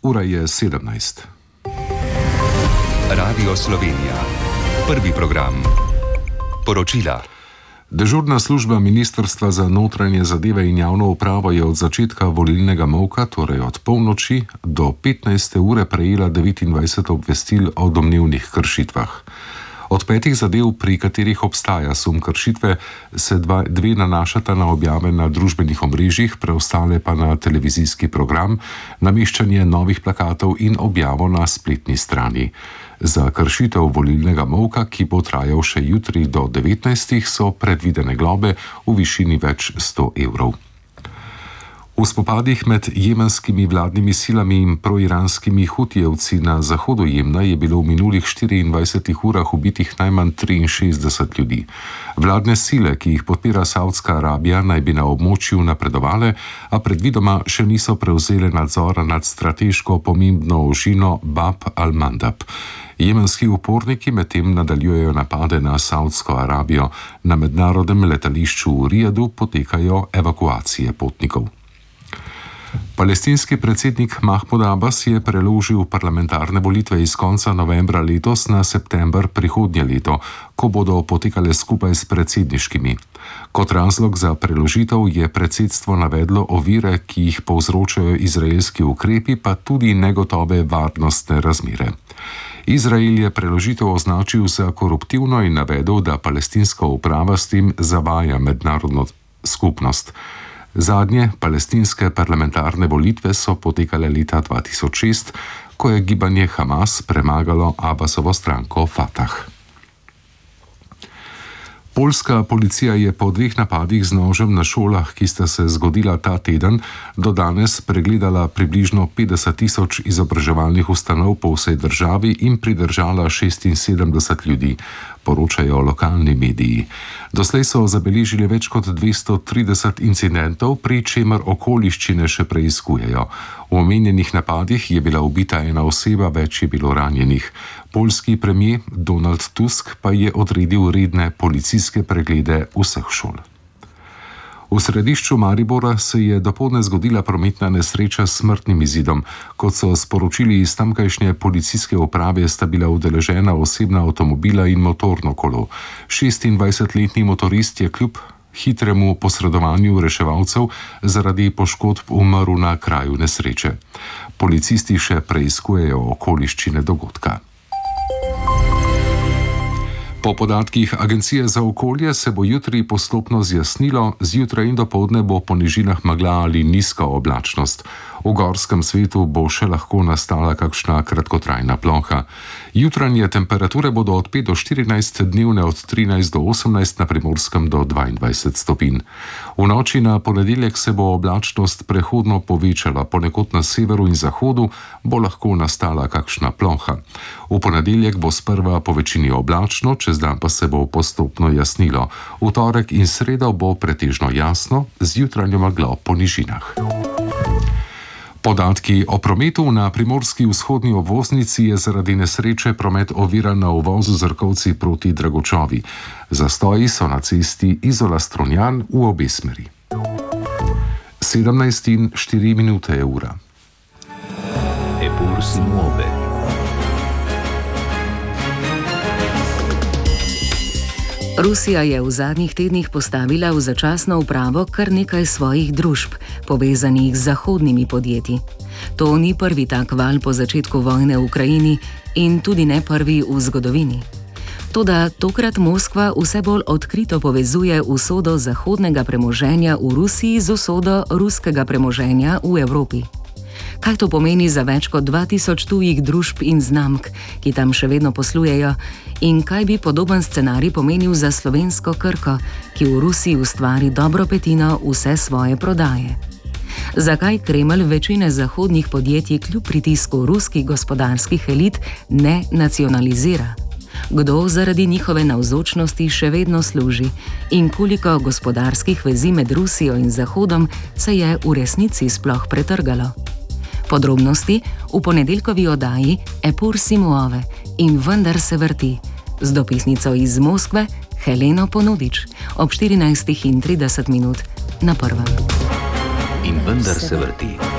Ura je 17. Radio Slovenija. Prvi program. Poročila. Dežurna služba Ministrstva za notranje zadeve in javno upravo je od začetka volilnega molka, torej od polnoči do 15. ure, prejela 29 obvestil o domnevnih kršitvah. Od 5 zadev, pri katerih obstaja sum kršitve, se dve nanašata na objave na družbenih omrežjih, preostale pa na televizijski program, nameščanje novih plakatov in objavo na spletni strani. Za kršitev volilnega molka, ki bo trajal še jutri do 19. so predvidene globe v višini več 100 evrov. V spopadih med jemenskimi vladnimi silami in proiranskimi hutijevci na zahodu Jemna je bilo v minulih 24 urah ubitih najmanj 63 ljudi. Vladne sile, ki jih podpira Saudska Arabija, naj bi na območju napredovale, a predvidoma še niso prevzele nadzora nad strateško pomembno ožino Bab al-Mandab. Jemenski uporniki medtem nadaljujejo napade na Saudsko Arabijo. Na mednarodnem letališču v Rijadu potekajo evakuacije potnikov. Palestinski predsednik Mahmud Abbas je preložil parlamentarne volitve iz konca novembra letos na september prihodnje leto, ko bodo potekale skupaj s predsedniškimi. Kot razlog za preložitev je predsedstvo navedlo ovire, ki jih povzročajo izraelski ukrepi, pa tudi negotove varnostne razmere. Izrael je preložitev označil za koruptivno in navedel, da palestinska uprava s tem zavaja mednarodno skupnost. Zadnje palestinske parlamentarne volitve so potekale leta 2006, ko je gibanje Hamas premagalo Abbasovo stranko Fatah. Poljska policija je po 2 napadih z nožem na šolah, ki sta se zgodila ta teden, do danes pregledala približno 50 000 izobraževalnih ustanov po vsej državi in pridržala 76 ljudi, poročajo lokalni mediji. Doslej so zabeležili več kot 230 incidentov, pri čemer okoliščine še preiskujejo. V omenjenih napadih je bila ubita ena oseba, več je bilo ranjenih. Poljski premier Donald Tusk pa je odredil redne policijske preglede vseh šol. V središču Maribora se je dopoldne zgodila prometna nesreča s smrtnim izidom. Kot so sporočili iz tamkajšnje policijske uprave, sta bila udeležena osebna avtomobila in motorno kolo. 26-letni motorist je kljub hitremu posredovanju reševalcev zaradi poškodb umrl na kraju nesreče. Policisti še preiskujejo okoliščine dogodka. Po podatkih Agencije za okolje se bo jutri postopno zjasnilo, zjutraj in dopoldne bo po nižinah megla ali nizka oblačnost. V gorskem svetu bo še lahko nastala kakšna kratkotrajna ploha. Jutranje temperature bodo od 5 do 14, dnevne od 13 do 18, na Primorskem do 22 stopinj. V noči na ponedeljek se bo oblačnost prehodno povečala, ponekod na severu in zahodu bo lahko nastala kakšna ploha. V ponedeljek bo sprva po večini oblačno, čez dan pa se bo postopno jasnilo. V torek in sredo bo pretežno jasno, z jutranjo meglo po nižinah. Podatki o prometu na primorski vzhodni obvoznici je zaradi nesreče promet oviran na uvozu Zrkovci proti Dragočovi. Zastoji so na cesti Izola-Strunjan v obe smeri. 17:04 je ura. Eppur si muove. Rusija je v zadnjih tednih postavila v začasno upravo kar nekaj svojih družb, povezanih z zahodnimi podjetji. To ni prvi tak val po začetku vojne v Ukrajini in tudi ne prvi v zgodovini. Toda tokrat Moskva vse bolj odkrito povezuje usodo zahodnega premoženja v Rusiji z usodo ruskega premoženja v Evropi. Kaj to pomeni za več kot 2000 tujih družb in znamk, ki tam še vedno poslujejo, in kaj bi podoben scenarij pomenil za slovensko Krko, ki v Rusiji ustvari dobro petino vse svoje prodaje? Zakaj Kremelj večine zahodnih podjetij kljub pritisku ruskih gospodarskih elit ne nacionalizira? Kdo zaradi njihove navzočnosti še vedno služi in koliko gospodarskih vezi med Rusijo in Zahodom se je v resnici sploh pretrgalo? Podrobnosti v ponedeljkovi oddaji Eppur si muove in vendar se vrti z dopisnico iz Moskve Heleno Ponudič ob 14:30 na Prvem. In vendar se vrti.